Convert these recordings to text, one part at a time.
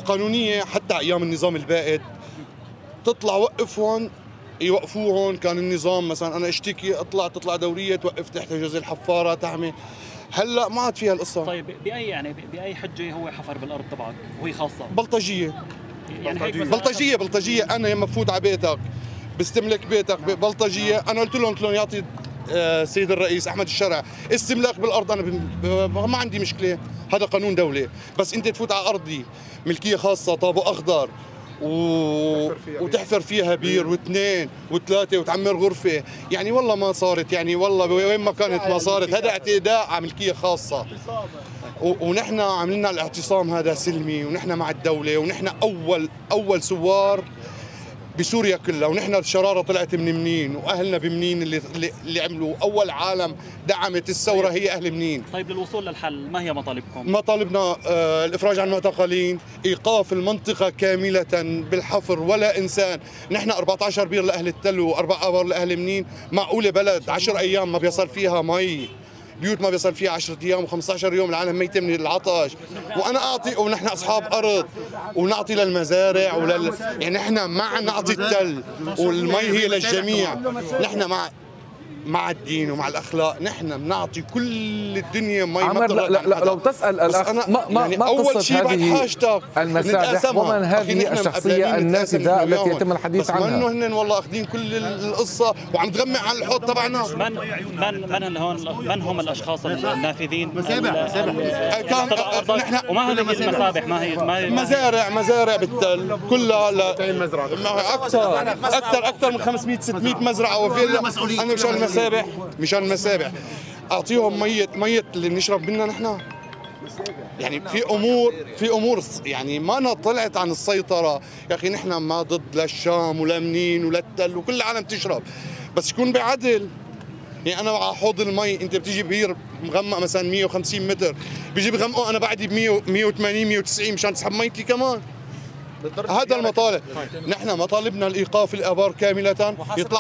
قانونيه حتى ايام النظام البائد، تطلع وقفهم يوقفوهم. كان النظام مثلا انا اشتكي تطلع دوريه توقف تحت جوز الحفاره تعمل. هلا ما عاد فيها القصه. طيب باي حجه هو حفر بالارض تبعك وهي خاصه؟ بلطجيه. يعني بلطجيه. انا لما بفوت على بيتك بستملك بيتك بلطجيه. انا قلت لهم يعطي السيد الرئيس احمد الشرع استملاك بالارض، انا ما عندي مشكله، هذا قانون دوله. بس انت تفوت على ارضي ملكيه خاصه طابو اخضر وتحفر فيها بير واثنين وثلاثه وتعمر غرفه، يعني والله ما صارت، يعني والله وين ما كانت ما صارت. هذا اعتداء على ملكيه خاصه. ونحن عملنا الاعتصام هذا سلمي، ونحن مع الدوله، ونحن اول ثوار بسوريا كلها. ونحن الشراره طلعت من منين، واهلنا بمنين اللي عملوا اول عالم دعمت الثوره هي اهل منين. طيب للوصول للحل ما هي مطالبكم؟ مطالبنا الافراج عن المعتقلين، ايقاف المنطقه كامله بالحفر ولا انسان. نحن 14 بير لاهل التل و4 ابار لاهل منين. معقوله بلد 10 ايام ما بيصل فيها مي، بيوت ما بيصل فيها 10 ايام و15 يوم العالم ميته من العطش، وانا اعطي، ونحن اصحاب ارض ونعطي للمزارع يعني نحن ما نعطي التل والمي هي للجميع. نحن مع الدين ومع الاخلاق، نحن بنعطي كل الدنيا مي. لا لو تسال الاخ ما قصه هذه المسابح ومن هذه الشخصيه النافذه التي يتم الحديث عنها؟ بس هن والله اخذين كل القصه وعم تغمع على الحوض تبعنا. من هم الاشخاص النافذين؟ نحن وما هذه المسابح؟ ما هي مزارع بالتل كلها. اكثر من 500 600 مزرعه وفيلا. انا مشان المسابح اعطيهم ميه اللي بنشرب منها نحن. يعني في امور يعني ما طلعت عن السيطره. يا اخي نحن ما ضد لا الشام ولا منين ولا التل وكل العالم تشرب، بس يكون بعدل. يعني انا على حوض المي انت بتيجي بير مغمق مثلا 150 متر، بيجي بغمقه انا بعدي ب 180 190 مشان تسحب ميتي كمان. هذا المطالب. نحن مطالبنا الايقاف الابار كامله.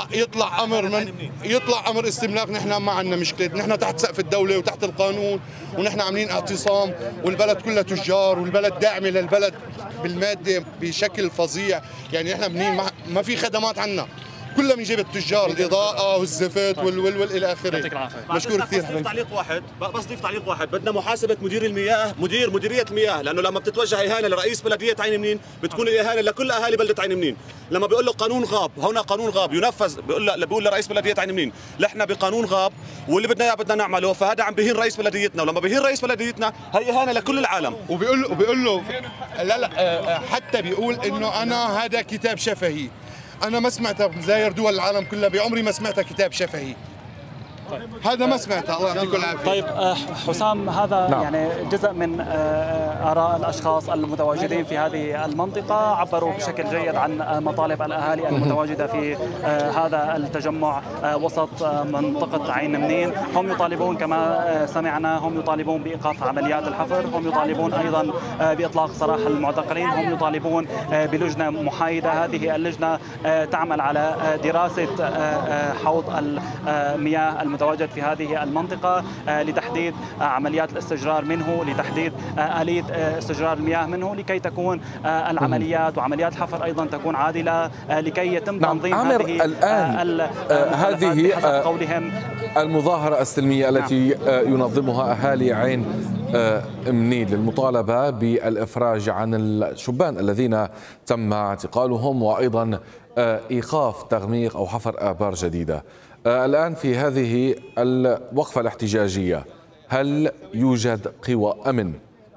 يطلع امر استملاك. نحن ما عندنا مشكله، نحن تحت سقف الدوله وتحت القانون، ونحن عاملين اعتصام، والبلد كلها تجار، والبلد داعمه للبلد بالماده بشكل فظيع. يعني نحن منين ما في خدمات عنا، كلها من جيب التجار، الاضاءه والزفت والى اخره. مشكور كثير. بس ضيف تعليق واحد. بدنا محاسبه مدير المياه، مديريه المياه، لانه لما بتتوجه اهانه لرئيس بلديه عين منين بتكون الاهانه لكل اهالي بلده عين منين. لما بيقول له قانون غاب، هنا قانون غاب ينفذ، بيقول لرئيس بلديه عين منين نحن بقانون غاب واللي بدنا اياه بدنا نعمله، فهذا عم بهين رئيس بلديتنا، ولما بهين رئيس بلديتنا هي اهانه لكل العالم. وبيقول له لا حتى بيقول انه انا هذا كتاب شفهي. أنا ما سمعتها بزاير دول العالم كلها، بعمري ما سمعتها كتاب شفهي. هذا ما سمعتها. الله يعطيكم العافية. طيب حسام، هذا يعني جزء من آراء الأشخاص المتواجدين في هذه المنطقة، عبروا بشكل جيد عن مطالب الأهالي المتواجدة في هذا التجمع وسط منطقة عين منين. هم يطالبون كما سمعنا، هم يطالبون بإيقاف عمليات الحفر، هم يطالبون أيضا بإطلاق سراح المعتقلين، هم يطالبون بلجنة محايدة. هذه اللجنة تعمل على دراسة حوض المياه المتواجد في هذه المنطقة لتحديد عمليات الاستجرار منه، لتحديد آلية استجرار المياه منه، لكي تكون العمليات وعمليات الحفر أيضا تكون عادلة، لكي يتم تنظيم هذه الآن هذه قولهم المظاهرة السلمية التي ينظمها أهالي عين منين للمطالبة بالإفراج عن الشبان الذين تم اعتقالهم، وأيضا إيقاف تغميق أو حفر آبار جديدة. الآن في هذه الوقفة الاحتجاجية هل يوجد قوى أمن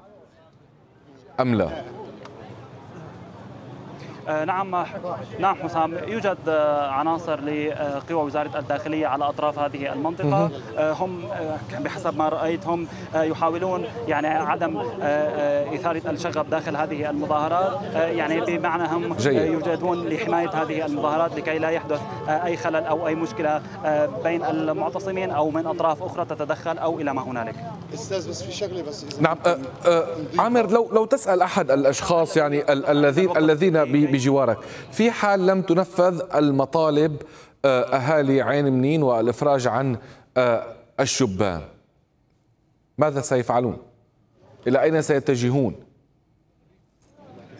أم لا؟ نعم حسام، يوجد عناصر لقوى وزارة الداخلية على أطراف هذه المنطقة. هم بحسب ما رأيت هم يحاولون يعني عدم إثارة الشغب داخل هذه المظاهرات، يعني بمعنى هم يوجدون لحماية هذه المظاهرات لكي لا يحدث أي خلل أو أي مشكلة بين المعتصمين أو من أطراف أخرى تتدخل أو إلى ما هنالك. أستاذ بس في شغلة بس. نعم عامر، لو تسأل أحد الأشخاص يعني الذين بجوارك، في حال لم تنفذ المطالب أهالي عين منين والإفراج عن الشبان، ماذا سيفعلون؟ إلى أين سيتجهون؟